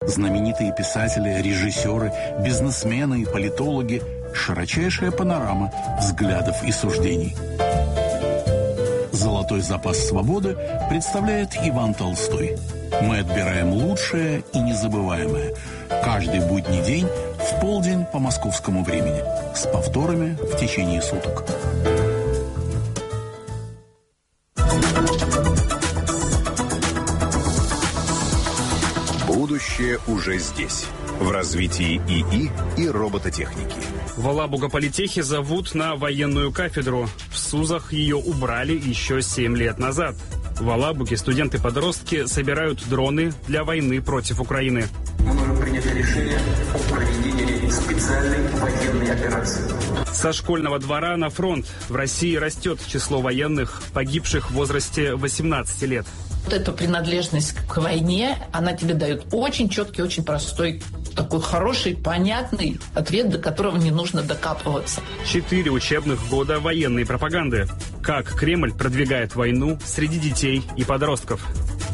Знаменитые писатели, режиссеры, бизнесмены и политологи – широчайшая панорама взглядов и суждений. «Золотой запас свободы» представляет Иван Толстой. Мы отбираем лучшее и незабываемое. Каждый будний день в полдень по московскому времени. С повторами в течение суток. Будущее уже здесь. В развитии ИИ и робототехники. В Алабуга-политехе зовут на военную кафедру. В СУЗах ее убрали еще 7 лет назад. В Алабуге студенты-подростки собирают дроны для войны против Украины. Мы можем принять решение о проведении специальной военной операции. Со школьного двора на фронт. В России растет число военных, погибших в возрасте 18 лет. Вот эта принадлежность к войне, она тебе дает очень четкий, очень простой, такой хороший, понятный ответ, до которого не нужно докапываться. 4 учебных года военной пропаганды. Как Кремль продвигает войну среди детей и подростков.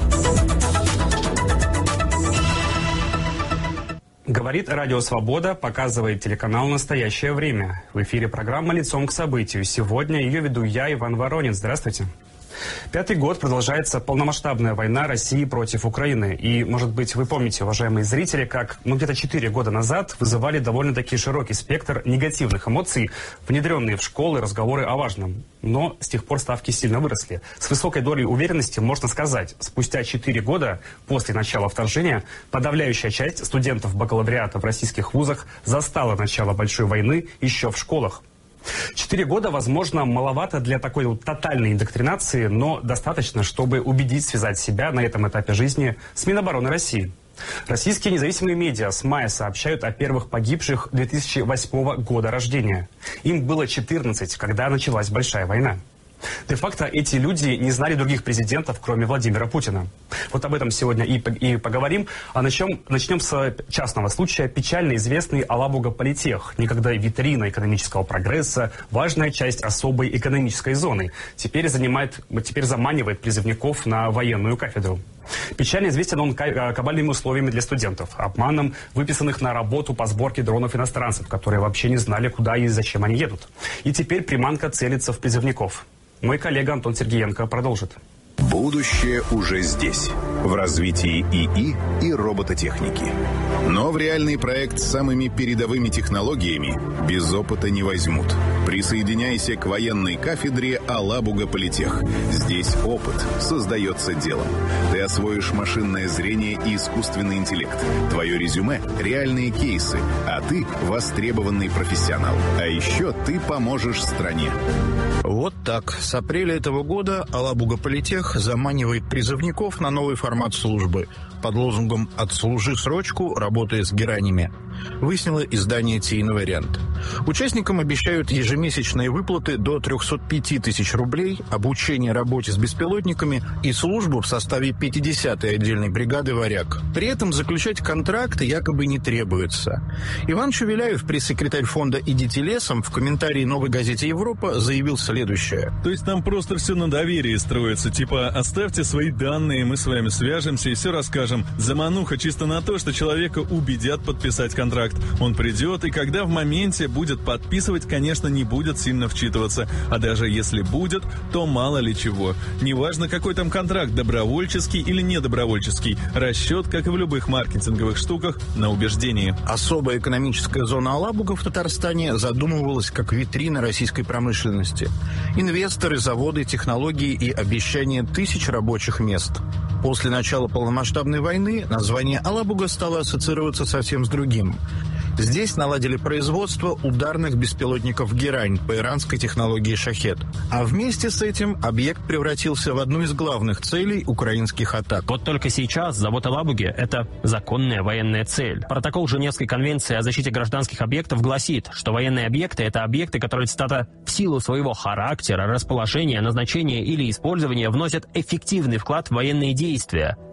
Говорит Радио Свобода, показывает телеканал «Настоящее время». В эфире программа «Лицом к событию». Сегодня ее веду я, Иван Воронин. Здравствуйте. 5-й год продолжается полномасштабная война России против Украины. И, может быть, вы помните, уважаемые зрители, как где-то 4 года назад вызывали довольно-таки широкий спектр негативных эмоций, внедренные в школы разговоры о важном. Но с тех пор ставки сильно выросли. С высокой долей уверенности можно сказать, спустя 4 года после начала вторжения подавляющая часть студентов бакалавриата в российских вузах застала начало большой войны еще в школах. 4 года, возможно, маловато для такой тотальной индоктринации, но достаточно, чтобы убедить связать себя на этом этапе жизни с Минобороны России. Российские независимые медиа с мая сообщают о первых погибших 2008 года рождения. Им было 14, когда началась большая война. Де-факто эти люди не знали других президентов, кроме Владимира Путина. Вот об этом сегодня и поговорим. А начнем с частного случая. Печально известный Алабуга-политех, некогда витрина экономического прогресса, важная часть особой экономической зоны, теперь заманивает призывников на военную кафедру. Печально известен он кабальными условиями для студентов, обманом выписанных на работу по сборке дронов иностранцев, которые вообще не знали, куда и зачем они едут. И теперь приманка целится в призывников. Мой коллега Антон Сергеенко продолжит. Будущее уже здесь. В развитии ИИ и робототехники. Но в реальный проект с самыми передовыми технологиями без опыта не возьмут. Присоединяйся к военной кафедре Алабуга-политех. Здесь опыт создается делом. Ты освоишь машинное зрение и искусственный интеллект. Твое резюме – реальные кейсы, а ты – востребованный профессионал. А еще ты поможешь стране. Вот так. С апреля этого года Алабуга-политех заманивает призывников на новый формат службы под лозунгом «Отслужи срочку, работая с геранями», выяснило издание «Тейный вариант». Участникам обещают ежемесячные выплаты до 305 тысяч рублей, обучение работе с беспилотниками и службу в составе 50-й отдельной бригады «Варяг». При этом заключать контракты якобы не требуется. Иван Шевеляев, пресс-секретарь фонда «Идите лесом», в комментарии «Новой газете Европа» заявил следующее. То есть там просто все на доверии строится. Типа, оставьте свои данные, мы с вами свяжемся и все расскажем. Замануха чисто на то, что человека убедят подписать контракт. Он придет, и когда в моменте будет подписывать, конечно, не будет сильно вчитываться. А даже если будет, то мало ли чего. Неважно, какой там контракт, добровольческий или недобровольческий. Расчет, как и в любых маркетинговых штуках, на убеждении. Особая экономическая зона Алабуга в Татарстане задумывалась как витрина российской промышленности. Инвесторы, заводы, технологии и обещания тысяч рабочих мест. После начала полномасштабной войны название Алабуга стало ассоциироваться совсем с другим. Здесь наладили производство ударных беспилотников «Герань» по иранской технологии «Шахед». А вместе с этим объект превратился в одну из главных целей украинских атак. Вот только сейчас завод Алабуги – это законная военная цель. Протокол Женевской конвенции о защите гражданских объектов гласит, что военные объекты – это объекты, которые, цитата, «в силу своего характера, расположения, назначения или использования вносят эффективный вклад в военные действия».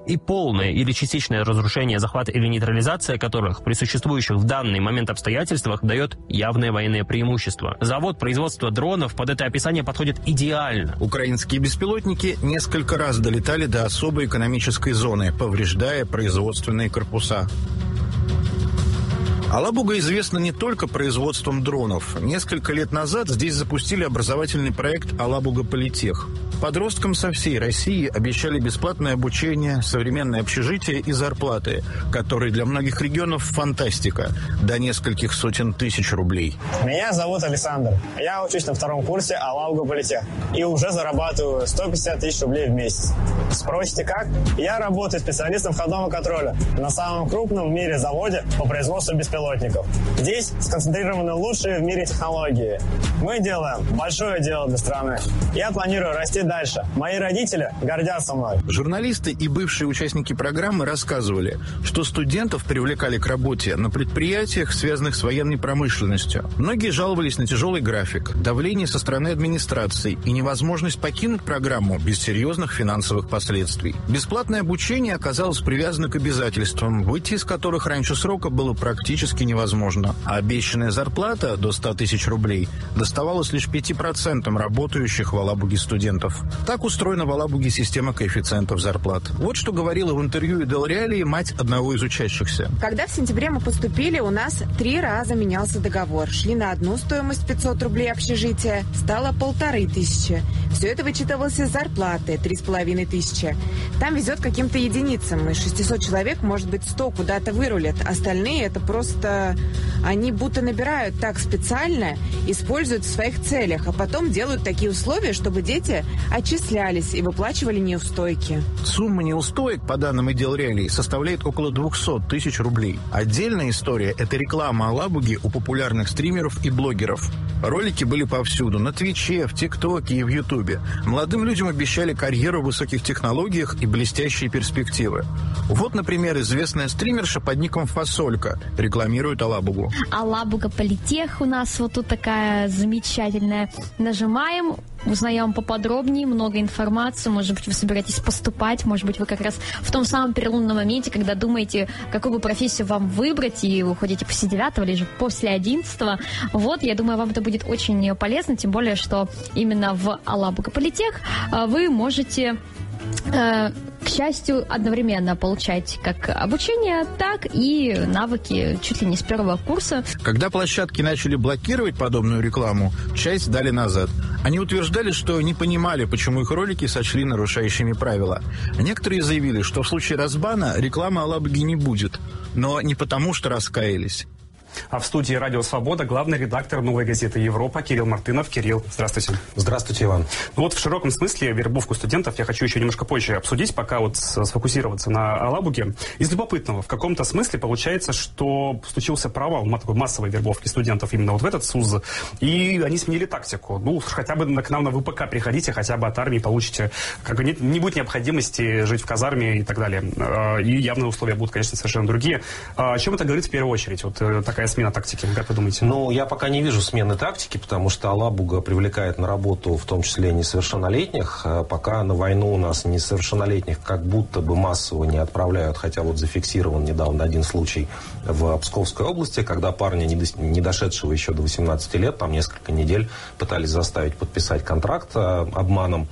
и полное или частичное разрушение, захват или нейтрализация которых при существующих в данный момент обстоятельствах дает явное военное преимущество. Завод производства дронов под это описание подходит идеально. Украинские беспилотники несколько раз долетали до особой экономической зоны, повреждая производственные корпуса. Алабуга известна не только производством дронов. Несколько лет назад здесь запустили образовательный проект «Алабуга Политех». Подросткам со всей России обещали бесплатное обучение, современное общежитие и зарплаты, которые для многих регионов фантастика, до нескольких сотен тысяч рублей. Меня зовут Александр. Я учусь на 2-м курсе Алабуга Политех и уже зарабатываю 150 тысяч рублей в месяц. Спросите, как? Я работаю специалистом входного контроля на самом крупном в мире заводе по производству беспилотников. Здесь сконцентрированы лучшие в мире технологии. Мы делаем большое дело для страны. Я планирую расти дальше. Мои родители гордятся мной. Журналисты и бывшие участники программы рассказывали, что студентов привлекали к работе на предприятиях, связанных с военной промышленностью. Многие жаловались на тяжелый график, давление со стороны администрации и невозможность покинуть программу без серьезных финансовых последствий. Бесплатное обучение оказалось привязано к обязательствам, выйти из которых раньше срока было практически невозможно. А обещанная зарплата до 100 тысяч рублей доставалась лишь 5% работающих в Алабуге студентов. Так устроена в Алабуге система коэффициентов зарплат. Вот что говорила в интервью Дел Реалии мать одного из учащихся. Когда в сентябре мы поступили, у нас 3 раза менялся договор. Шли на одну стоимость 500 рублей общежития, стало 1500. Все это вычитывалось из зарплаты 3500. Там везет каким-то единицам. Из 600 человек, может быть, 100 куда-то вырулят. Остальные это просто... Они будто набирают так специально, используют в своих целях, а потом делают такие условия, чтобы дети отчислялись и выплачивали неустойки. Сумма неустоек, по данным Дел Реалии, составляет около 200 тысяч рублей. Отдельная история – это реклама Алабуги у популярных стримеров и блогеров. Ролики были повсюду – на Твиче, в ТикТоке и в Ютубе. Молодым людям обещали карьеру в высоких технологиях и блестящие перспективы. Вот, например, известная стримерша под ником Фасолька рекламирует Алабугу. Алабуга Политех у нас вот тут такая замечательная. Нажимаем, узнаем поподробнее, много информации. Может быть, вы собираетесь поступать, может быть, вы как раз в том самом переломном моменте, когда думаете, какую бы профессию вам выбрать, и вы ходите после 9 или же после 11. Вот, я думаю, вам это будет очень полезно, тем более, что именно в Алабуга Политех вы можете... к счастью, одновременно получать как обучение, так и навыки чуть ли не с 1-го курса. Когда площадки начали блокировать подобную рекламу, часть дали назад. Они утверждали, что не понимали, почему их ролики сочли нарушающими правила. Некоторые заявили, что в случае разбана рекламы Алабуги не будет, но не потому, что раскаялись. А в студии «Радио Свобода» главный редактор «Новой газеты Европа» Кирилл Мартынов. Кирилл, здравствуйте. Здравствуйте, Иван. Ну вот в широком смысле вербовку студентов я хочу еще немножко позже обсудить, пока вот сфокусироваться на Алабуге. Из любопытного, в каком-то смысле получается, что случился провал такой массовой вербовки студентов именно вот в этот СУЗ, и они сменили тактику. Ну, хотя бы к нам на ВПК приходите, хотя бы от армии получите, как бы не будет необходимости жить в казарме и так далее. И явные условия будут, конечно, совершенно другие. О чем это говорит в первую очередь? Вот такая смена тактики, как вы думаете? Ну, я пока не вижу смены тактики, потому что Алабуга привлекает на работу в том числе несовершеннолетних. Пока на войну у нас несовершеннолетних как будто бы массово не отправляют, хотя вот зафиксирован недавно один случай в Псковской области, когда парня, не дошедшего еще до 18 лет, там несколько недель пытались заставить подписать контракт обманом.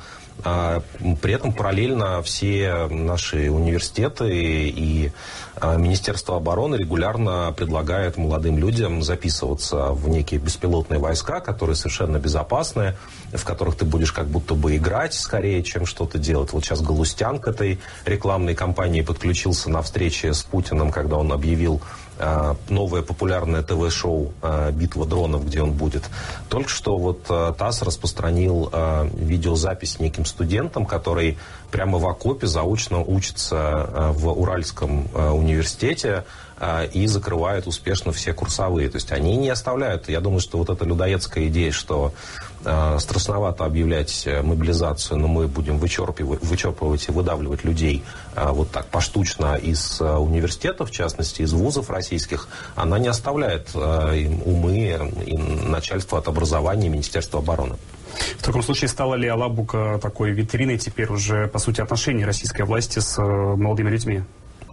При этом параллельно все наши университеты и Министерство обороны регулярно предлагает молодым людям записываться в некие беспилотные войска, которые совершенно безопасные, в которых ты будешь как будто бы играть скорее, чем что-то делать. Вот сейчас Галустян к этой рекламной кампании подключился на встрече с Путиным, когда он объявил новое популярное ТВ-шоу «Битва дронов», где он будет. Только что вот ТАСС распространил видеозапись неким студентом, который прямо в окопе заочно учится в Уральском университете и закрывает успешно все курсовые. То есть они не оставляют. Я думаю, что вот эта людоедская идея, что страшновато объявлять мобилизацию, но мы будем вычерпывать и выдавливать людей вот так поштучно из университетов, в частности, из вузов российских, она не оставляет умы и начальство от образования и Министерства обороны. В таком случае, стала ли Алабуга такой витриной теперь уже, по сути, отношений российской власти с молодыми людьми?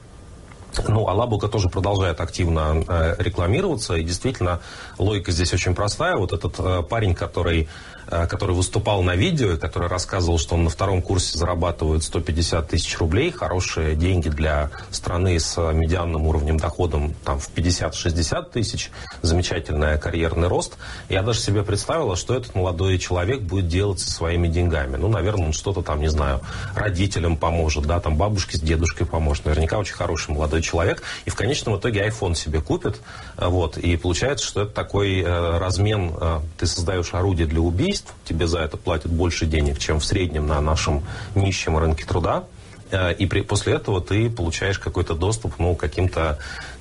Ну, Алабуга тоже продолжает активно рекламироваться, и действительно логика здесь очень простая. Вот этот парень, который выступал на видео, который рассказывал, что он на втором курсе зарабатывает 150 тысяч рублей, хорошие деньги для страны с медианным уровнем доходом там, в 50-60 тысяч, замечательный карьерный рост. Я даже себе представила, что этот молодой человек будет делать со своими деньгами. Ну, наверное, он что-то там, не знаю, родителям поможет, да, там бабушке с дедушкой поможет. Наверняка очень хороший молодой человек. И в конечном итоге iPhone себе купит. Вот, и получается, что это такой размен. Ты создаешь орудие для убийств, тебе за это платят больше денег, чем в среднем на нашем нищем рынке труда. И после этого ты получаешь какой-то доступ, ну, к каким-то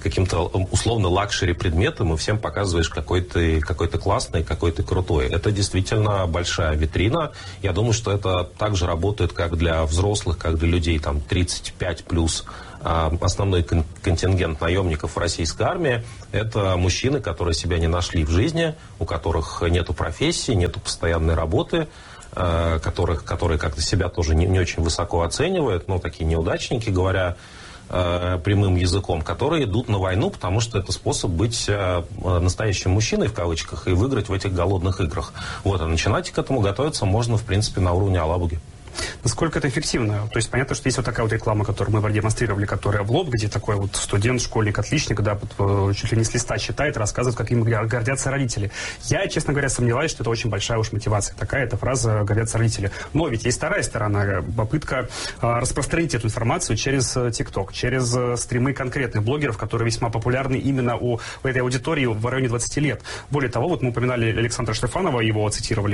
условно лакшери предметам и всем показываешь, какой ты классный, какой ты крутой. Это действительно большая витрина. Я думаю, что это также работает как для взрослых, как для людей там 35+. Основной контингент наемников в российской армии – это мужчины, которые себя не нашли в жизни, у которых нету профессии, нету постоянной работы, которые как-то себя тоже не очень высоко оценивают, но такие неудачники, говоря прямым языком, которые идут на войну, потому что это способ быть настоящим мужчиной, в кавычках, и выиграть в этих голодных играх. Вот, а начинать к этому готовиться можно, в принципе, на уровне Алабуги. Насколько это эффективно? То есть понятно, что есть вот такая вот реклама, которую мы продемонстрировали, которая в лоб, где такой вот студент, школьник, отличник, да, чуть ли не с листа читает, рассказывает, как им гордятся родители. Я, честно говоря, сомневаюсь, что это очень большая уж мотивация. Такая эта фраза «гордятся родители». Но ведь есть вторая сторона, попытка распространить эту информацию через ТикТок, через стримы конкретных блогеров, которые весьма популярны именно у этой аудитории в районе 20 лет. Более того, вот мы упоминали Александра Штефанова, его цитировали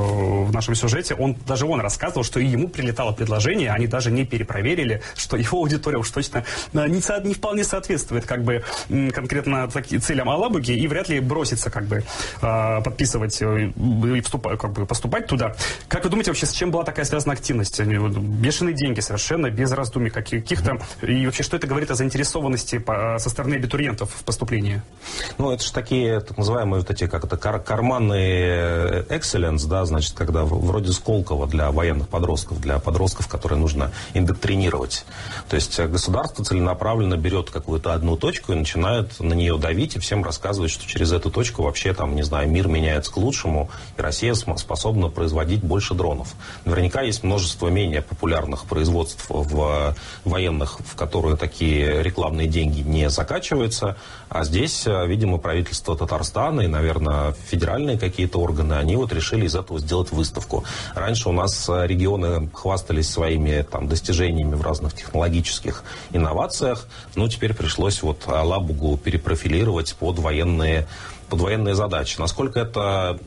в нашем сюжете, он рассказывал, что и ему прилетало предложение, они даже не перепроверили, что его аудитория уж точно не вполне соответствует как бы конкретно целям Алабуги, и вряд ли бросится как бы подписывать и поступать туда. Как вы думаете, вообще с чем была такая связана активность? Бешеные деньги совершенно, без раздумий каких-то. И вообще, что это говорит о заинтересованности со стороны абитуриентов в поступлении? Ну, это же такие, так называемые вот эти, как это, карманные excellence, да, значит, когда вроде Сколково для военных подростков, для подростков, которые нужно индоктринировать. То есть государство целенаправленно берет какую-то одну точку и начинает на нее давить и всем рассказывать, что через эту точку вообще там, не знаю, мир меняется к лучшему, и Россия способна производить больше дронов. Наверняка есть множество менее популярных производств военных, в которые такие рекламные деньги не закачиваются, а здесь, видимо, правительство Татарстана и, наверное, федеральные какие-то органы, они вот решили из этого сделать выставку. Раньше у нас регионы хвастались своими там достижениями в разных технологических инновациях, но теперь пришлось вот Алабугу перепрофилировать под военные задачи. Насколько это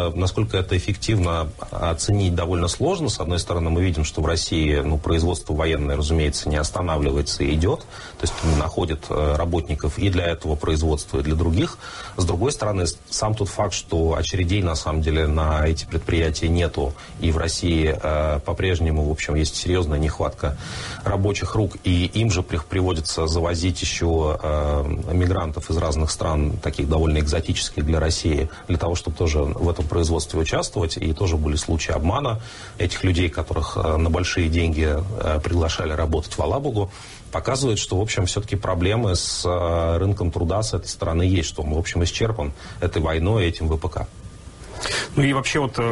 эффективно оценить довольно сложно. С одной стороны, мы видим, что в России производство военное, разумеется, не останавливается и идет. То есть находят работников и для этого производства, и для других. С другой стороны, сам тот факт, что очередей на самом деле на эти предприятия нету, и в России по-прежнему, в общем, есть серьезная нехватка рабочих рук, и им же приводится завозить еще мигрантов из разных стран, таких довольно экзотических для России, для того, чтобы тоже в этом производстве участвовать. И тоже были случаи обмана этих людей, которых на большие деньги приглашали работать в Алабугу. Показывает, что, в общем, все-таки проблемы с рынком труда с этой стороны есть, что он, в общем, исчерпан этой войной и этим ВПК. Ну и вообще вот...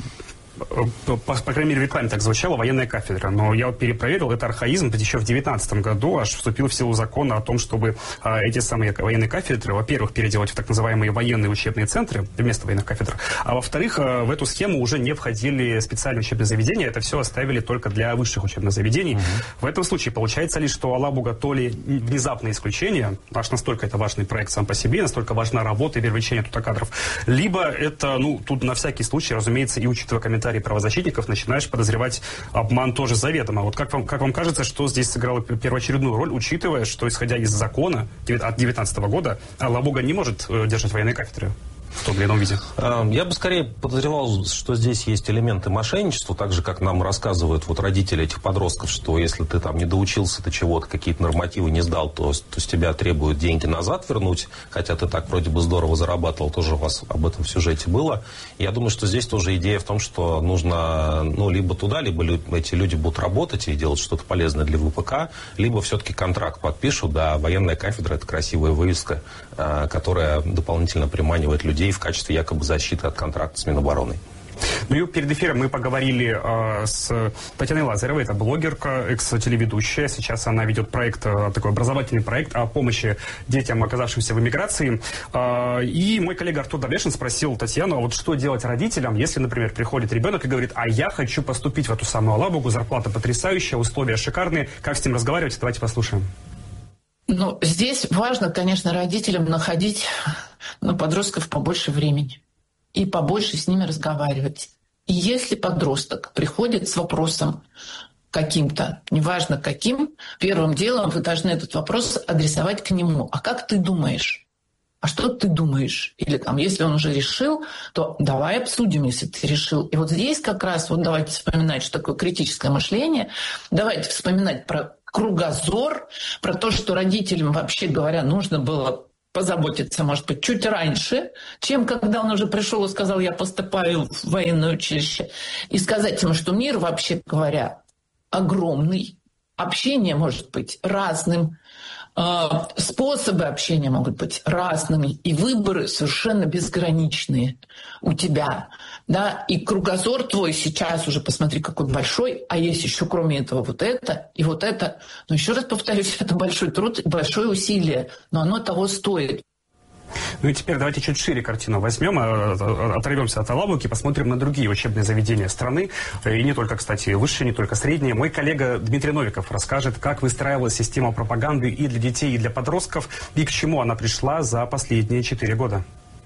По крайней мере, в рекламе так звучала военная кафедра. Но я вот перепроверил, это архаизм, ведь еще в 2019 году аж вступил в силу закон о том, чтобы эти самые военные кафедры, во-первых, переделать в так называемые военные учебные центры вместо военных кафедр, а во-вторых, в эту схему уже не входили специальные учебные заведения, это все оставили только для высших учебных заведений. В этом случае получается ли, что Алабуга то ли внезапное исключение, аж настолько это важный проект сам по себе, настолько важна работа и привлечение туда кадров, либо это, тут на всякий случай, разумеется, и учитывая комментарии правозащитников, начинаешь подозревать обман тоже заведомо. Вот как вам кажется, что здесь сыграло первоочередную роль, учитывая, что, исходя из закона от 2019 года, Алабуга не может держать военные кафедры? в том или ином виде? Я бы скорее подозревал, что здесь есть элементы мошенничества, так же, как нам рассказывают вот родители этих подростков, что если ты там не доучился до чего-то, какие-то нормативы не сдал, то с тебя требуют деньги назад вернуть, хотя ты так вроде бы здорово зарабатывал, тоже у вас об этом в сюжете было. Я думаю, что здесь тоже идея в том, что нужно, либо туда, либо эти люди будут работать и делать что-то полезное для ВПК, либо все-таки контракт подпишут, да, военная кафедра – это красивая вывеска, которая дополнительно приманивает людей в качестве якобы защиты от контракта с Минобороны. Ну и перед эфиром мы поговорили с Татьяной Лазаревой, это блогерка, экс-телеведущая. Сейчас она ведет проект, такой образовательный проект о помощи детям, оказавшимся в эмиграции. И мой коллега Артур Давлешин спросил Татьяну, а вот что делать родителям, если, например, приходит ребенок и говорит, а я хочу поступить в эту самую Алабугу, зарплата потрясающая, условия шикарные. Как с ним разговаривать? Давайте послушаем. Ну, здесь важно, конечно, родителям находить на подростков побольше времени и побольше с ними разговаривать. И если подросток приходит с вопросом каким-то, неважно каким, первым делом вы должны этот вопрос адресовать к нему. А как ты думаешь? А что ты думаешь? Или там, если он уже решил, то давай обсудим, если ты решил. И вот здесь как раз, вот давайте вспоминать, что такое критическое мышление, давайте вспоминать про кругозор, про то, что родителям, вообще говоря, нужно было позаботиться, может быть, чуть раньше, чем когда он уже пришел и сказал, я поступаю в военное училище, и сказать ему, что мир, вообще говоря, огромный, общение может быть разным, способы общения могут быть разными, и выборы совершенно безграничные у тебя. Да? И кругозор твой сейчас уже, посмотри, какой большой, а есть еще кроме этого вот это и вот это. Но еще раз повторюсь, это большой труд, большое усилие, но оно того стоит. Ну и теперь давайте чуть шире картину возьмем, оторвемся от Алабуги, посмотрим на другие учебные заведения страны. И не только, кстати, высшие, не только средние. Мой коллега Дмитрий Новиков расскажет, как выстраивалась система пропаганды и для детей, и для подростков, и к чему она пришла за последние 4 года.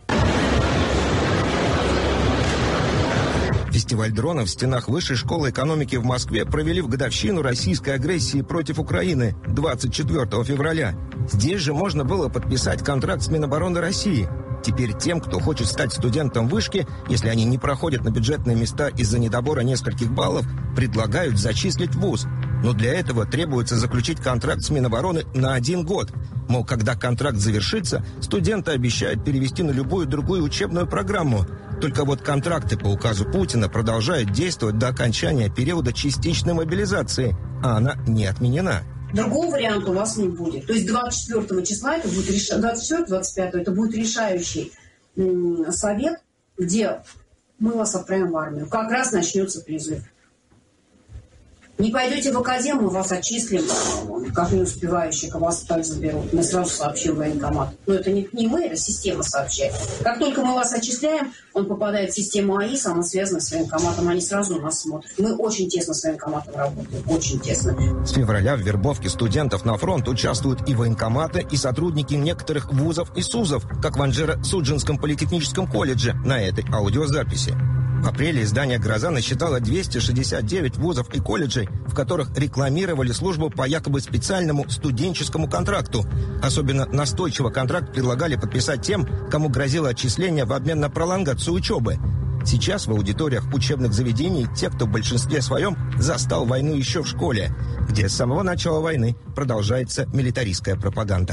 Фестиваль дронов в стенах Высшей школы экономики в Москве провели в годовщину российской агрессии против Украины 24 февраля. Здесь же можно было подписать контракт с Минобороны России. Теперь тем, кто хочет стать студентом вышки, если они не проходят на бюджетные места из-за недобора нескольких баллов, предлагают зачислить в вуз. Но для этого требуется заключить контракт с Минобороны на 1 год. Мол, когда контракт завершится, студенты обещают перевести на любую другую учебную программу. Только вот контракты по указу Путина продолжают действовать до окончания периода частичной мобилизации, а она не отменена. Другого варианта у вас не будет. То есть 24 числа, это будет 24-25, это будет решающий совет, где мы вас отправим в армию. Как раз начнется призыв. Не пойдете в академию, вас отчислим, как не успевающих, а вас так заберут. Мы сразу сообщим в военкомат. Но это не мы, это система сообщает. Как только мы вас отчисляем, он попадает в систему АИС, она связана с военкоматом, они сразу у нас смотрят. Мы очень тесно с военкоматом работаем, очень тесно. С февраля в вербовке студентов на фронт участвуют и военкоматы, и сотрудники некоторых вузов и СУЗов, как в Анжеро-Судженском политехническом колледже на этой аудиозаписи. В апреле издание «Гроза» насчитало 269 вузов и колледжей, в которых рекламировали службу по якобы специальному студенческому контракту. Особенно настойчиво контракт предлагали подписать тем, кому грозило отчисление в обмен на пролонгацию учебы. Сейчас в аудиториях учебных заведений те, кто в большинстве своем застал войну еще в школе, где с самого начала войны продолжается милитаристская пропаганда.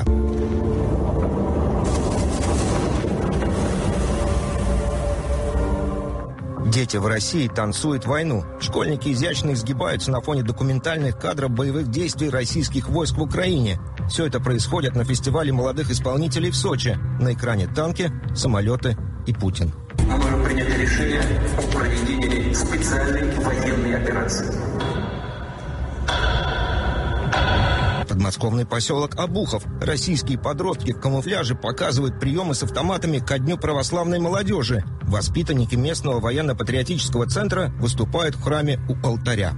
Дети в России танцуют войну. Школьники изящно изгибаются на фоне документальных кадров боевых действий российских войск в Украине. Все это происходит на фестивале молодых исполнителей в Сочи. На экране танки, самолеты и Путин. Мною принято решение о проведении специальной военной операции. Подмосковный поселок Обухов. Российские подростки в камуфляже показывают приемы с автоматами ко Дню православной молодежи. Воспитанники местного военно-патриотического центра выступают в храме у алтаря.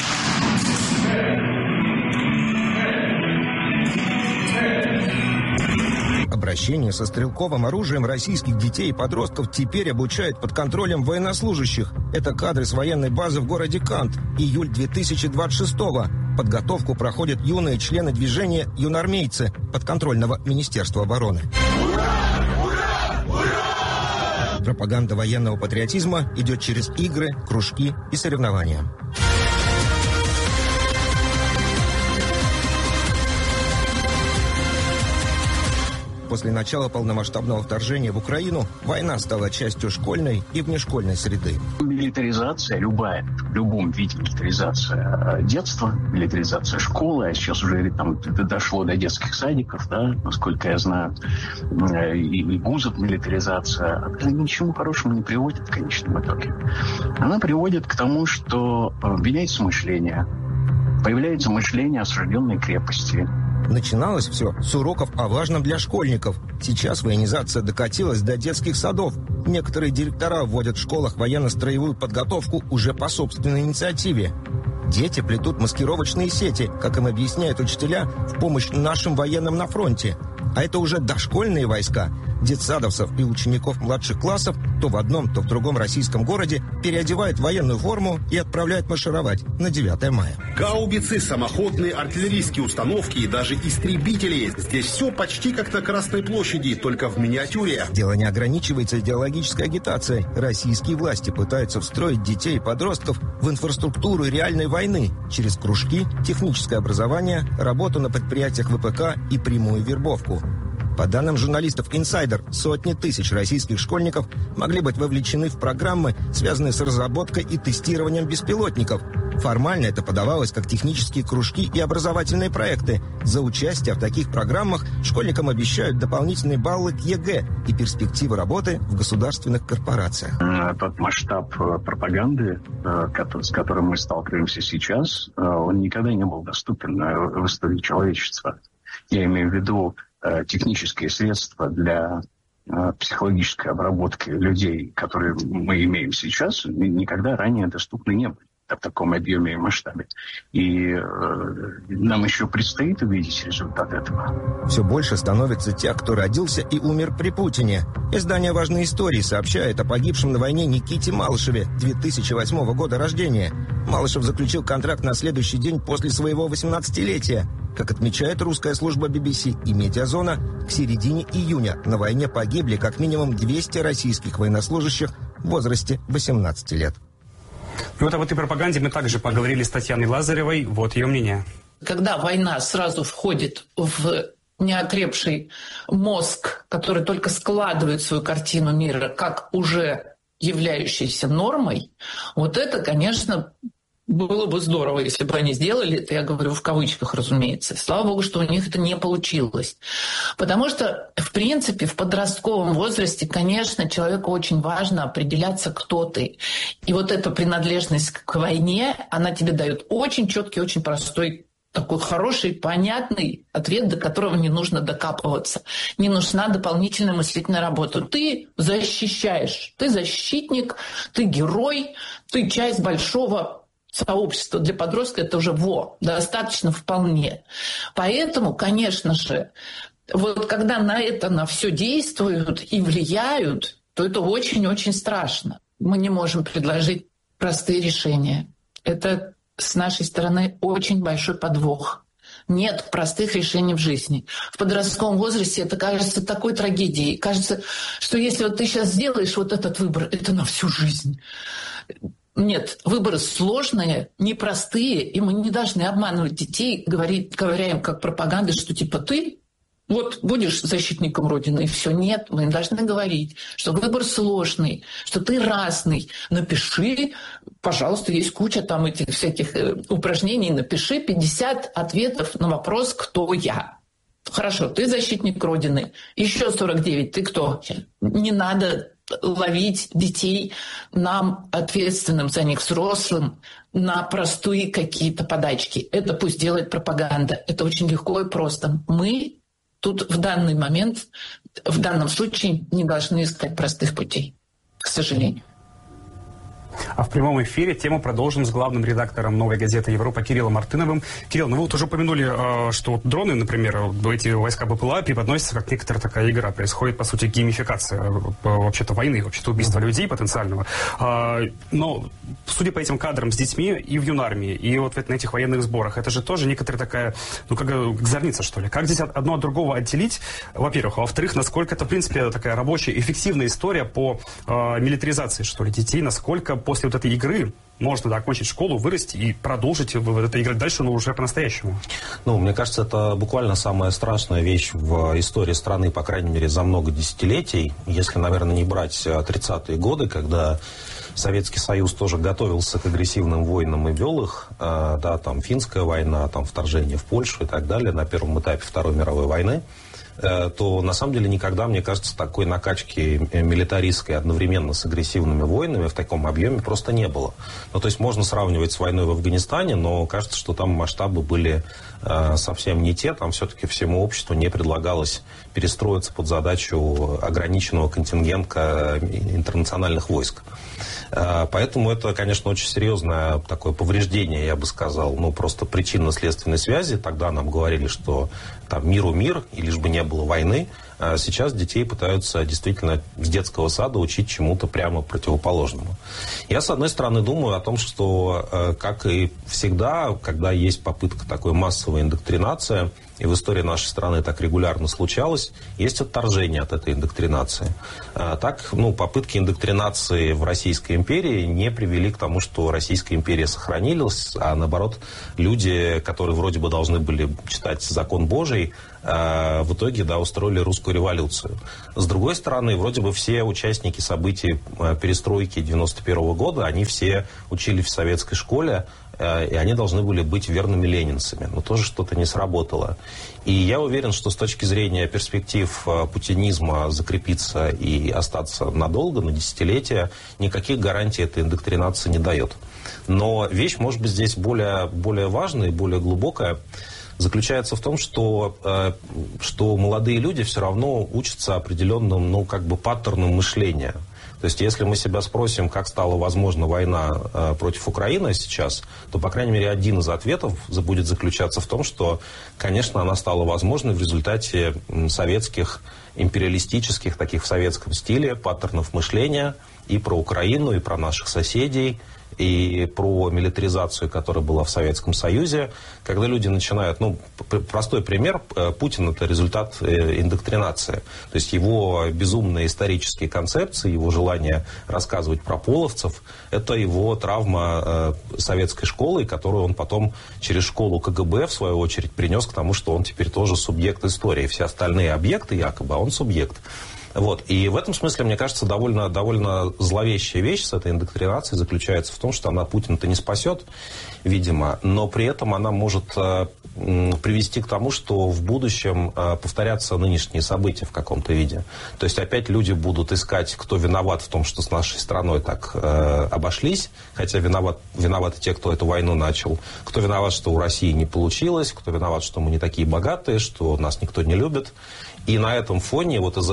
Обращение со стрелковым оружием российских детей и подростков теперь обучают под контролем военнослужащих. Это кадры с военной базы в городе Кант. Июль 2026-го. Подготовку проходят юные члены движения «Юнармейцы» подконтрольного Министерства обороны. Пропаганда военного патриотизма идет через игры, кружки и соревнования. После начала полномасштабного вторжения в Украину война стала частью школьной и внешкольной среды. Милитаризация любая, в любом виде милитаризация детства, милитаризация школы, а сейчас уже там дошло до детских садиков, да, насколько я знаю, и вузов милитаризация, она ни к чему хорошему не приводит в конечном итоге. Она приводит к тому, что меняется мышление, появляется мышление осажденной крепости. Начиналось все с уроков о важном для школьников. Сейчас военизация докатилась до детских садов. Некоторые директора вводят в школах военно-строевую подготовку уже по собственной инициативе. Дети плетут маскировочные сети, как им объясняют учителя, в помощь нашим военным на фронте. А это уже дошкольные войска. Детсадовцев и учеников младших классов то в одном, то в другом российском городе переодевают в военную форму и отправляют маршировать на 9 мая. Гаубицы, самоходные артиллерийские установки и даже истребители. Здесь все почти как на Красной площади, только в миниатюре. Дело не ограничивается идеологической агитацией. Российские власти пытаются встроить детей и подростков в инфраструктуру реальной войны через кружки, техническое образование, работу на предприятиях ВПК и прямую вербовку. По данным журналистов «Инсайдер», сотни тысяч российских школьников могли быть вовлечены в программы, связанные с разработкой и тестированием беспилотников. Формально это подавалось как технические кружки и образовательные проекты. За участие в таких программах школьникам обещают дополнительные баллы к ЕГЭ и перспективы работы в государственных корпорациях. Тот масштаб пропаганды, с которым мы сталкиваемся сейчас, он никогда не был доступен в истории человечества. Я имею в виду технические средства для психологической обработки людей, которые мы имеем сейчас, никогда ранее доступны не были в таком объеме и масштабе. И нам еще предстоит увидеть результат этого. Все больше становится тех, кто родился и умер при Путине. Издание «Важные истории» сообщает о погибшем на войне Никите Малышеве, 2008 года рождения. Малышев заключил контракт на следующий день после своего 18-летия. Как отмечает русская служба BBC и «Медиазона», к середине июня на войне погибли как минимум 200 российских военнослужащих в возрасте 18 лет. И вот об этой пропаганде мы также поговорили с Татьяной Лазаревой. Вот ее мнение. Когда война сразу входит в неокрепший мозг, который только складывает свою картину мира как уже являющейся нормой, вот это, конечно, было бы здорово, если бы они сделали это, я говорю в кавычках, разумеется. Слава богу, что у них это не получилось. Потому что, в принципе, в подростковом возрасте, конечно, человеку очень важно определяться, кто ты. И вот эта принадлежность к войне, она тебе дает очень четкий, очень простой, такой хороший, понятный ответ, до которого не нужно докапываться. Не нужна дополнительная мыслительная работа. Ты защищаешь, ты защитник, ты герой, ты часть большого сообщество. Для подростка это уже достаточно вполне. Поэтому, конечно же, вот когда на все действуют и влияют, то это очень-очень страшно. Мы не можем предложить простые решения. Это с нашей стороны очень большой подвох. Нет простых решений в жизни. В подростковом возрасте это кажется такой трагедией. Кажется, что если вот ты сейчас сделаешь вот этот выбор, это на всю жизнь. Нет, выборы сложные, непростые, и мы не должны обманывать детей, говоря им как пропаганда, что типа ты вот будешь защитником Родины, и все. Нет, мы им должны говорить, что выбор сложный, что ты разный. Напиши, пожалуйста, есть куча там этих всяких упражнений, напиши 50 ответов на вопрос «Кто я?». Хорошо, ты защитник Родины. Еще 49, ты кто? Не надо ловить детей, нам, ответственным за них взрослым, на простые какие-то подачки. Это пусть делает пропаганда. Это очень легко и просто. Мы тут в данный момент, в данном случае, не должны искать простых путей, к сожалению. А в прямом эфире тему продолжим с главным редактором «Новой газеты Европа» Кириллом Мартыновым. Кирилл, вы вот уже упомянули, что дроны, например, эти войска БПЛА преподносятся как некоторая такая игра. Происходит, по сути, геймификация вообще-то войны, вообще-то убийства людей потенциального. Но, судя по этим кадрам с детьми и в юнармии, и вот на этих военных сборах, это же тоже некоторая такая, как зорница, что ли. Как здесь одно от другого отделить, во-первых, а во-вторых, насколько это, в принципе, такая рабочая, эффективная история по милитаризации, что ли, детей, насколько после вот этой игры можно окончить школу, вырасти и продолжить в это играть дальше, но уже по-настоящему. Мне кажется, это буквально самая страшная вещь в истории страны, по крайней мере, за много десятилетий. Если, наверное, не брать 30-е годы, когда Советский Союз тоже готовился к агрессивным войнам и вел их, там Финская война, там вторжение в Польшу и так далее, на первом этапе Второй мировой войны, то на самом деле никогда, мне кажется, такой накачки милитаристской одновременно с агрессивными войнами в таком объеме просто не было. То есть можно сравнивать с войной в Афганистане, но кажется, что там масштабы были совсем не те. Там все-таки всему обществу не предлагалось перестроиться под задачу ограниченного контингента интернациональных войск. Поэтому это, конечно, очень серьезное такое повреждение, я бы сказал, просто причинно-следственной связи. Тогда нам говорили, что там миру мир, и лишь бы не было войны. А сейчас детей пытаются действительно с детского сада учить чему-то прямо противоположному. Я, с одной стороны, думаю о том, что, как и всегда, когда есть попытка такой массовой индоктринации, и в истории нашей страны так регулярно случалось, есть отторжение от этой индоктринации. Так, попытки индоктринации в Российской империи не привели к тому, что Российская империя сохранилась, а наоборот, люди, которые вроде бы должны были читать закон Божий, в итоге, устроили русскую революцию. С другой стороны, вроде бы все участники событий перестройки 91 года, они все учились в советской школе, и они должны были быть верными ленинцами. Но тоже что-то не сработало. И я уверен, что с точки зрения перспектив путинизма закрепиться и остаться надолго, на десятилетия, никаких гарантий эта индоктринация не дает. Но вещь, может быть, здесь более важная и более глубокая, заключается в том, что молодые люди все равно учатся определенным, паттернам мышления. То есть, если мы себя спросим, как стала возможна война против Украины сейчас, то, по крайней мере, один из ответов будет заключаться в том, что, конечно, она стала возможной в результате советских, империалистических, таких в советском стиле, паттернов мышления и про Украину, и про наших соседей, и про милитаризацию, которая была в Советском Союзе, когда люди начинают... простой пример. Путин – это результат индоктринации. То есть его безумные исторические концепции, его желание рассказывать про половцев – это его травма советской школы, которую он потом через школу КГБ, в свою очередь, принес к тому, что он теперь тоже субъект истории. Все остальные объекты якобы, а он субъект. И в этом смысле, мне кажется, довольно зловещая вещь с этой индоктринацией заключается в том, что она Путина-то не спасет, видимо, но при этом она может привести к тому, что в будущем повторятся нынешние события в каком-то виде. То есть опять люди будут искать, кто виноват в том, что с нашей страной так обошлись, хотя виноваты те, кто эту войну начал, кто виноват, что у России не получилось, кто виноват, что мы не такие богатые, что нас никто не любит. И на этом фоне из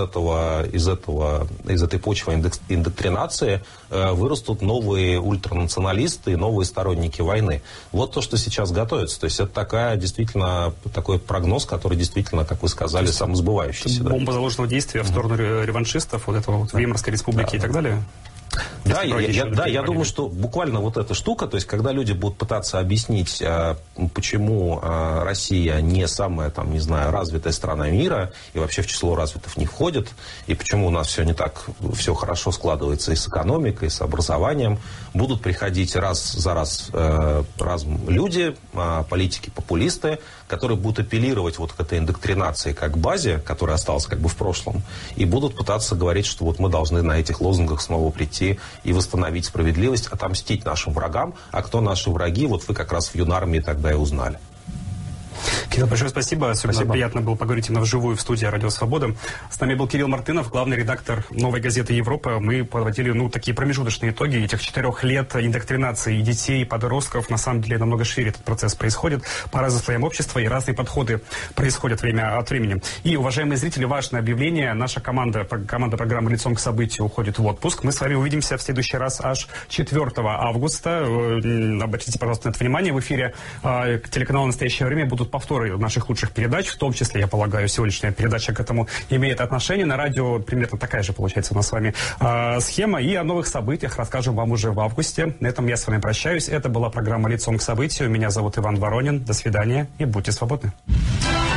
этой почвы индоктринации вырастут новые ультранационалисты, новые сторонники войны. Вот то, что сейчас готовится. То есть это такой прогноз, который действительно, как вы сказали, самосбывающийся. Бомба заложенного действия в сторону реваншистов, Веймарской республики и так далее? Я думаю, что буквально эта штука, то есть когда люди будут пытаться объяснить, почему Россия не самая, развитая страна мира, и вообще в число развитых не входит, и почему у нас все не так, все хорошо складывается и с экономикой, и с образованием, будут приходить раз за раз люди, политики-популисты, которые будут апеллировать к этой индоктринации как базе, которая осталась в прошлом, и будут пытаться говорить, что мы должны на этих лозунгах снова прийти и восстановить справедливость, отомстить нашим врагам. А кто наши враги, вы как раз в юнармии тогда и узнали. Кирилл, большое спасибо. Особенно приятно было поговорить именно вживую в студии «Радио Свобода». С нами был Кирилл Мартынов, главный редактор «Новой газеты Европа». Мы подводили такие промежуточные итоги этих 4 лет индоктринации детей и подростков. На самом деле намного шире этот процесс происходит по разным слоям общества, и разные подходы происходят время от времени. И, уважаемые зрители, важное объявление. Наша команда программы «Лицом к событию» уходит в отпуск. Мы с вами увидимся в следующий раз аж 4 августа. Обратите, пожалуйста, на это внимание. В эфире телеканала «Настоящее время» будут повторы наших лучших передач, в том числе, я полагаю, сегодняшняя передача к этому имеет отношение. На радио примерно такая же, получается, у нас с вами схема. И о новых событиях расскажем вам уже в августе. На этом я с вами прощаюсь. Это была программа «Лицом к событию». Меня зовут Иван Воронин. До свидания и будьте свободны.